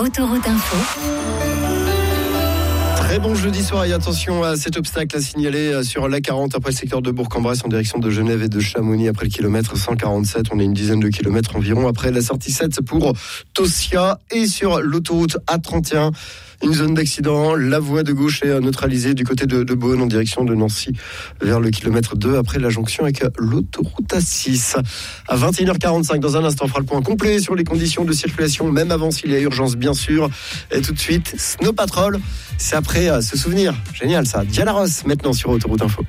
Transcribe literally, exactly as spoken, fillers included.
Autoroute Info. Très bon jeudi soir et attention à cet obstacle à signaler sur l'A quarante après le secteur de Bourg-en-Bresse en direction de Genève et de Chamonix après le kilomètre cent quarante-sept. On est une dizaine de kilomètres environ après la sortie sept pour Tossia et sur l'autoroute A trente et un. Une zone d'accident, la voie de gauche est neutralisée du côté de, de Beaune en direction de Nancy vers le kilomètre deux après la jonction avec l'autoroute A six. À vingt et une heures quarante-cinq, dans un instant, on fera le point complet sur les conditions de circulation, même avant s'il y a urgence bien sûr. Et tout de suite, Snow Patrol, c'est après euh, se souvenir. Génial ça. Diana Ross maintenant sur Autoroute Info.